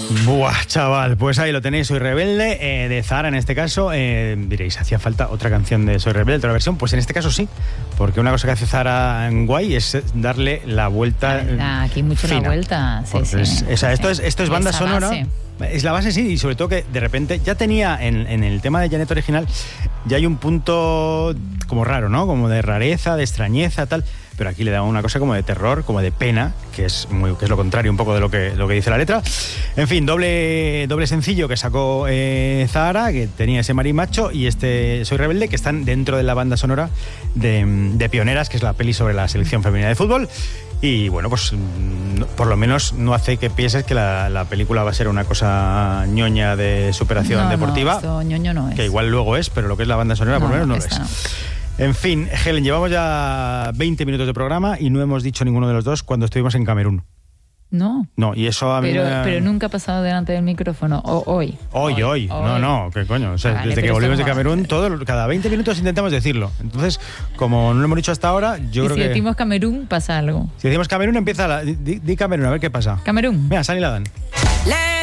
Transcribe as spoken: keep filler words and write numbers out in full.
Buah, chaval, pues ahí lo tenéis, Soy Rebelde, eh, de Zahara en este caso. Eh, diréis, ¿hacía falta otra canción de Soy Rebelde, otra versión? Pues en este caso sí, porque una cosa que hace Zahara en guay es darle la vuelta. Ah, aquí mucho fina. la vuelta, sí, sí. Es, o sea, sí. esto es, esto es banda Esa sonora. base. Es la base, sí, y sobre todo que de repente ya tenía en, en el tema de Janet original, ya hay un punto como raro, ¿no? Como de rareza, de extrañeza, tal. Pero aquí le da una cosa como de terror, como de pena, que es muy, que es lo contrario un poco de lo que, lo que dice la letra. En fin, doble, doble sencillo que sacó eh, Zahara, que tenía ese marimacho, y este Soy Rebelde, que están dentro de la banda sonora de, de Pioneras, que es la peli sobre la selección femenina de fútbol. Y bueno, pues por lo menos no hace que pienses que la, la película va a ser una cosa ñoña de superación no, deportiva. No, esto ñoño no es. Que igual luego es, pero lo que es la banda sonora no, por lo menos no lo es. No. En fin, Helen, llevamos ya veinte minutos de programa y no hemos dicho ninguno de los dos cuando estuvimos en Camerún. No. No, y eso a mí pero, me... pero nunca ha pasado delante del micrófono. O, hoy. Hoy, hoy. hoy. No, no, ¿qué coño? O sea, vale, desde que volvimos de Camerún, todo, cada veinte minutos intentamos decirlo. Entonces, como no lo hemos dicho hasta ahora, yo y creo si que... si decimos Camerún, pasa algo. Si decimos Camerún, empieza la... Di, di Camerún, a ver qué pasa. Camerún. Mira, Sani la dan.